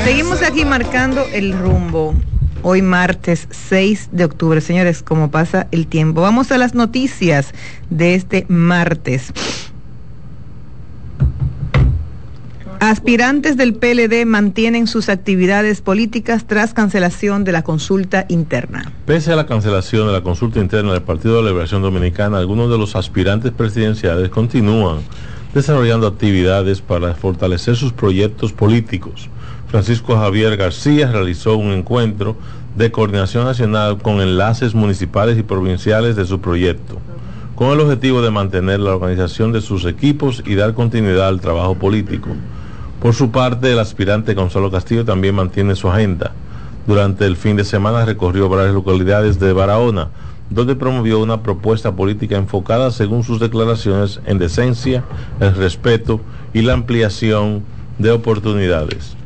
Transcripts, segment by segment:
Seguimos aquí marcando el rumbo. Hoy martes 6 de octubre. Señores, ¿cómo pasa el tiempo? Vamos a las noticias de este martes. Aspirantes del PLD mantienen sus actividades políticas tras cancelación de la consulta interna. Pese a la cancelación de la consulta interna del Partido de la Liberación Dominicana, algunos de los aspirantes presidenciales continúan desarrollando actividades para fortalecer sus proyectos políticos. Francisco Javier García realizó un encuentro de coordinación nacional con enlaces municipales y provinciales de su proyecto, con el objetivo de mantener la organización de sus equipos y dar continuidad al trabajo político. Por su parte, el aspirante Gonzalo Castillo también mantiene su agenda. Durante el fin de semana recorrió varias localidades de Barahona, donde promovió una propuesta política enfocada, según sus declaraciones, en decencia, el respeto y la ampliación de oportunidades.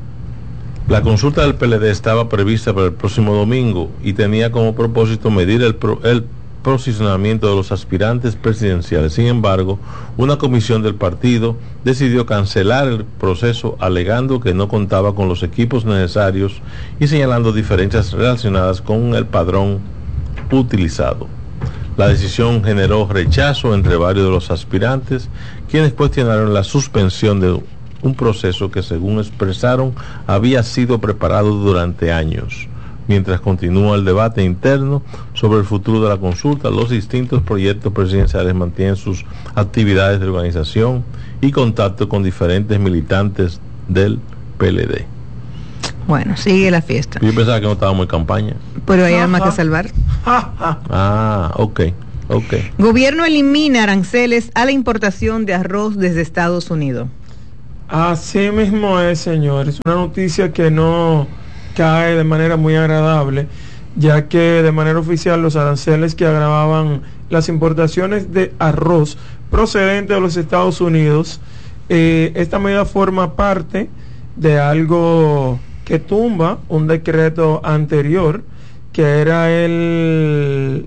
La consulta del PLD estaba prevista para el próximo domingo y tenía como propósito medir el posicionamiento de los aspirantes presidenciales. Sin embargo, una comisión del partido decidió cancelar el proceso, alegando que no contaba con los equipos necesarios y señalando diferencias relacionadas con el padrón utilizado. La decisión generó rechazo entre varios de los aspirantes, quienes cuestionaron la suspensión de un proceso que, según expresaron, había sido preparado durante años. Mientras continúa el debate interno sobre el futuro de la consulta, los distintos proyectos presidenciales mantienen sus actividades de organización y contacto con diferentes militantes del PLD. Bueno, sigue la fiesta. Yo pensaba que no estábamos en campaña. Pero hay almas que salvar. Ok. Gobierno elimina aranceles a la importación de arroz desde Estados Unidos. Así mismo es, señores. Una noticia que no cae de manera muy agradable, ya que de manera oficial los aranceles que agravaban las importaciones de arroz procedente de los Estados Unidos, esta medida forma parte de algo que tumba un decreto anterior, que era el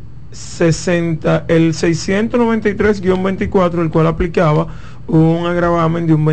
693-24, el cual aplicaba un agravamen de un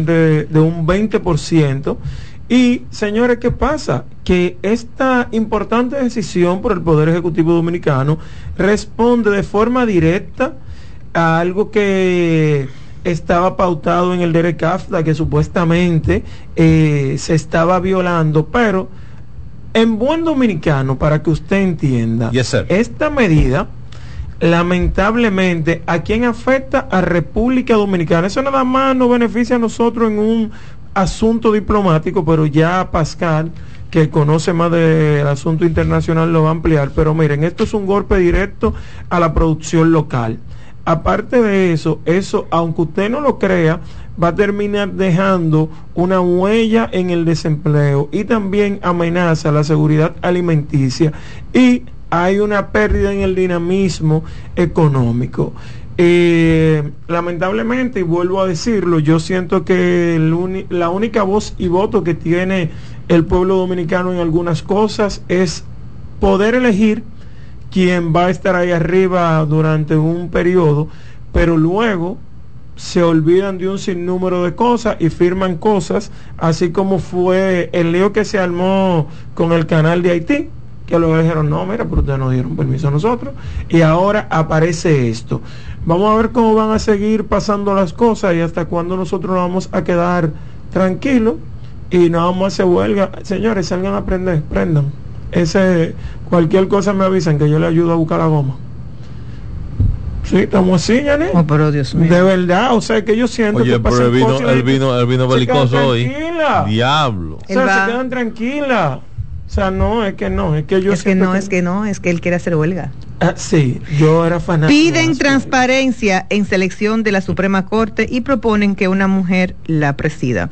20%. Y, señores, ¿qué pasa? Que esta importante decisión por el Poder Ejecutivo Dominicano responde de forma directa a algo que estaba pautado en el DERECAFTA, que supuestamente se estaba violando, pero en buen dominicano, para que usted entienda, yes, esta medida, lamentablemente, ¿a quién afecta? A República Dominicana. Eso nada más nos beneficia a nosotros en un asunto diplomático, pero ya Pascal, que conoce más del asunto internacional, lo va a ampliar. Pero miren, esto es un golpe directo a la producción local. Aparte de eso, aunque usted no lo crea, va a terminar dejando una huella en el desempleo y también amenaza la seguridad alimenticia, y hay una pérdida en el dinamismo económico. Lamentablemente, y vuelvo a decirlo, yo siento que la única voz y voto que tiene el pueblo dominicano en algunas cosas es poder elegir quién va a estar ahí arriba durante un periodo, pero luego se olvidan de un sinnúmero de cosas y firman cosas, así como fue el lío que se armó con el canal de Haití, que luego dijeron, no, mira, pero ustedes nos dieron permiso a nosotros, y ahora aparece esto. Vamos a ver cómo van a seguir pasando las cosas y hasta cuándo nosotros nos vamos a quedar tranquilos y no vamos a hacer huelga. Señores, salgan a aprender, prendan. Cualquier cosa me avisan que yo le ayudo a buscar la goma. Sí, estamos así, Janet. Oh, pero Dios mío. De verdad, o sea, que yo siento que pero el vino belicoso hoy. Diablo. O sea, se quedan tranquilas. O sea, no, es que yo es que él quiere hacer huelga. Sí, yo era fanático. Piden transparencia en selección de la Suprema Corte y proponen que una mujer la presida.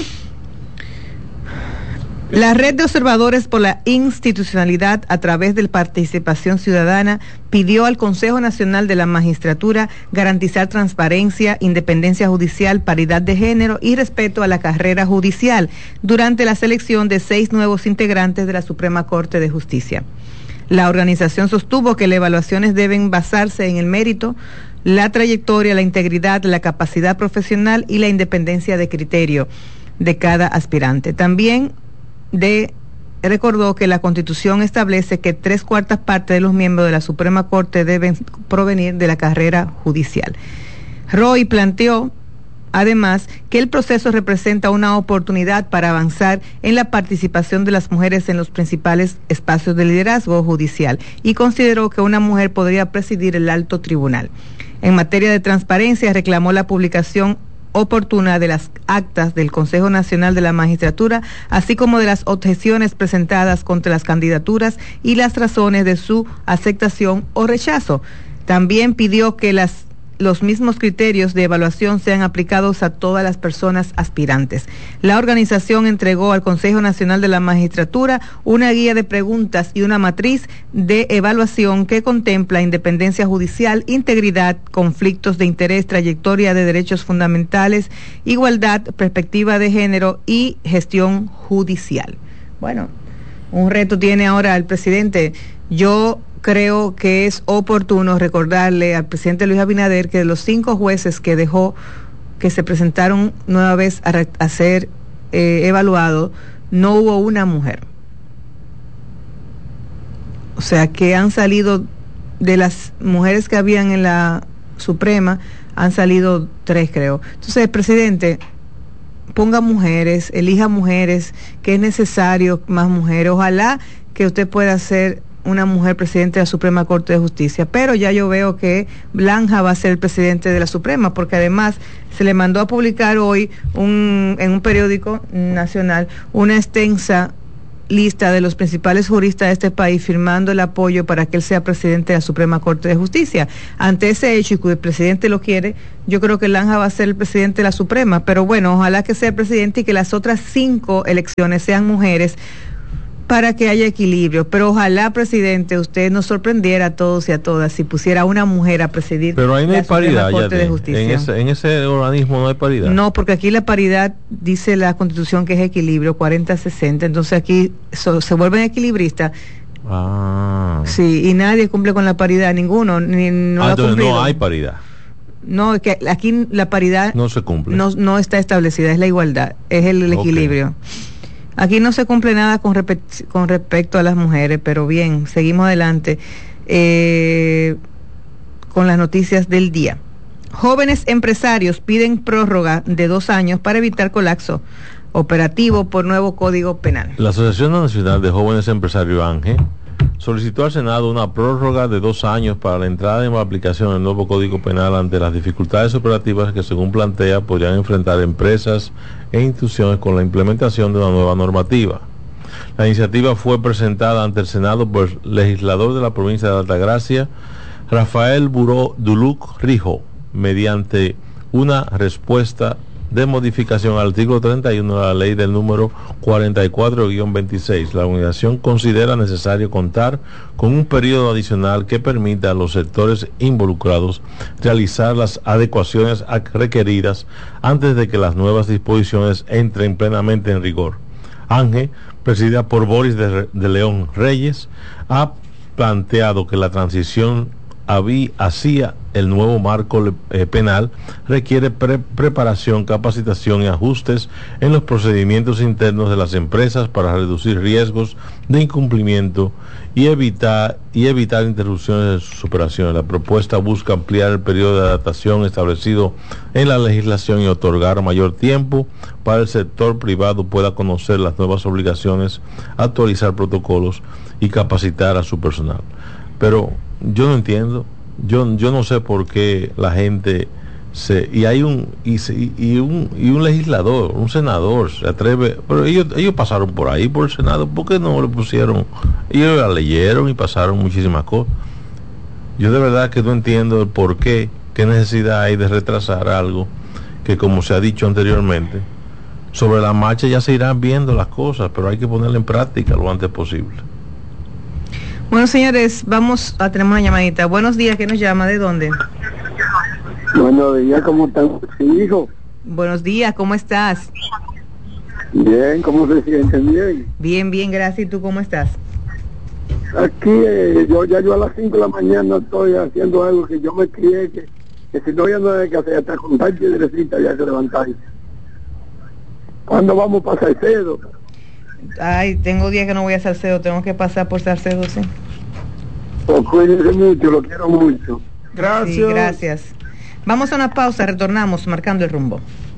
La Red de Observadores por la Institucionalidad, a través de Participación Ciudadana, pidió al Consejo Nacional de la Magistratura garantizar transparencia, independencia judicial, paridad de género y respeto a la carrera judicial durante la selección de 6 nuevos integrantes de la Suprema Corte de Justicia. La organización sostuvo que las evaluaciones deben basarse en el mérito, la trayectoria, la integridad, la capacidad profesional y la independencia de criterio de cada aspirante. También recordó que la Constitución establece que 3/4 partes de los miembros de la Suprema Corte deben provenir de la carrera judicial. Roy planteó además que el proceso representa una oportunidad para avanzar en la participación de las mujeres en los principales espacios de liderazgo judicial y consideró que una mujer podría presidir el alto tribunal. En materia de transparencia, reclamó la publicación oportuna de las actas del Consejo Nacional de la Magistratura, así como de las objeciones presentadas contra las candidaturas y las razones de su aceptación o rechazo. También pidió que los mismos criterios de evaluación sean aplicados a todas las personas aspirantes. La organización entregó al Consejo Nacional de la Magistratura una guía de preguntas y una matriz de evaluación que contempla independencia judicial, integridad, conflictos de interés, trayectoria de derechos fundamentales, igualdad, perspectiva de género y gestión judicial. Bueno, un reto tiene ahora el presidente. Yo creo que es oportuno recordarle al presidente Luis Abinader que de los 5 jueces que dejó, que se presentaron nueva vez a ser evaluados, no hubo una mujer. O sea que han salido, de las mujeres que habían en la Suprema, han salido 3, creo. Entonces, presidente, ponga mujeres, elija mujeres, que es necesario más mujeres. Ojalá que usted pueda ser una mujer presidente de la Suprema Corte de Justicia, pero ya yo veo que Blanja va a ser el presidente de la Suprema, porque además se le mandó a publicar hoy en un periódico nacional una extensa lista de los principales juristas de este país firmando el apoyo para que él sea presidente de la Suprema Corte de Justicia. Ante ese hecho, y que el presidente lo quiere, yo creo que Blanja va a ser el presidente de la Suprema, pero bueno, ojalá que sea el presidente y que las otras 5 elecciones sean mujeres, para que haya equilibrio. Pero ojalá, presidente, usted nos sorprendiera a todos y a todas si pusiera una mujer a presidir. Pero ahí no hay paridad, Corte de Justicia. En ese organismo no hay paridad. No, porque aquí la paridad, dice la Constitución, que es equilibrio, 40-60, entonces aquí se vuelven equilibristas. Sí, y nadie cumple con la paridad, ninguno. Entonces no hay paridad. No, es que aquí la paridad no se cumple. No está establecida, es la igualdad, es el equilibrio. Aquí no se cumple nada con respecto a las mujeres, pero bien, seguimos adelante con las noticias del día. Jóvenes empresarios piden prórroga de 2 años para evitar colapso operativo por nuevo Código Penal. La Asociación Nacional de Jóvenes Empresarios, ANGE, solicitó al Senado una prórroga de 2 años para la entrada en aplicación del nuevo Código Penal ante las dificultades operativas que, según plantea, podrían enfrentar empresas e instituciones con la implementación de una nueva normativa. La iniciativa fue presentada ante el Senado por el legislador de la provincia de Altagracia, Rafael Buró Duluc Rijo, mediante una respuesta de modificación al artículo 31 de la ley del número 44-26. La organización considera necesario contar con un periodo adicional que permita a los sectores involucrados realizar las adecuaciones requeridas antes de que las nuevas disposiciones entren plenamente en rigor. ANGE, presidida por Boris de León Reyes, ha planteado que la transición hacia el nuevo marco penal requiere preparación, capacitación y ajustes en los procedimientos internos de las empresas para reducir riesgos de incumplimiento y evitar interrupciones de sus operaciones. La propuesta busca ampliar el periodo de adaptación establecido en la legislación y otorgar mayor tiempo para el sector privado pueda conocer las nuevas obligaciones, actualizar protocolos y capacitar a su personal. Pero yo no entiendo, yo no sé por qué la gente un legislador, un senador se atreve, pero ellos pasaron por ahí por el Senado, ¿por qué no le pusieron? Ellos la leyeron y pasaron muchísimas cosas. Yo de verdad que no entiendo el por qué necesidad hay de retrasar algo que, como se ha dicho anteriormente, sobre la marcha ya se irán viendo las cosas, pero hay que ponerla en práctica lo antes posible. Bueno, señores, vamos a tener una llamadita. Buenos días, ¿quién nos llama? ¿De dónde? Buenos días, ¿cómo está su hijo? Buenos días, ¿cómo estás? Bien, ¿cómo se siente? Bien. Bien, bien, gracias. ¿Y tú cómo estás? Aquí, yo a las 5 de la mañana estoy haciendo algo que yo me crié, que si no, ya no hay que hacer, hasta contar piedrecitas ya que levantarse. ¿Cuándo vamos para Salcedo? Ay, tengo días que no voy a Salcedo, tengo que pasar por Salcedo, sí. Pues cuídense mucho, lo quiero mucho. Gracias. Sí, gracias. Vamos a una pausa, retornamos marcando el rumbo.